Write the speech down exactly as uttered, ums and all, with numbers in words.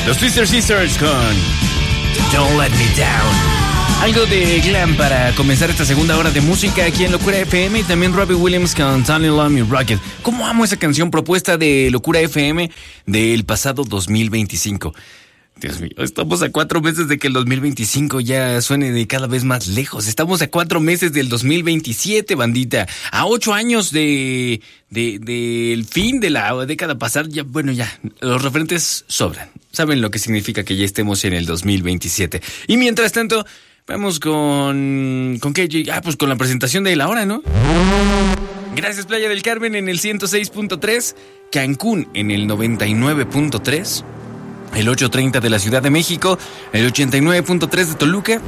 Los Twister Sisters con Don't Let Me Down. Algo de glam para comenzar esta segunda hora de música aquí en Locura F M. Y también Robbie Williams con Tony Love Me Rocket. ¿Cómo amo esa canción propuesta de Locura F M del pasado dos mil veinticinco? Dios mío, estamos a cuatro meses de que el dos mil veinticinco ya suene de cada vez más lejos. Estamos a cuatro meses del dos mil veintisiete, bandita. A ocho años de, de, del fin de la década pasada. Ya, bueno, ya, los referentes sobran. Saben lo que significa que ya estemos en el dos mil veintisiete. Y mientras tanto, vamos con... ¿Con qué? Ah, pues con la presentación de la hora, ¿no? Gracias, Playa del Carmen en el ciento seis punto tres. Cancún en el noventa y nueve punto tres. El ochocientos treinta de la Ciudad de México, el ochenta y nueve punto tres de Toluca,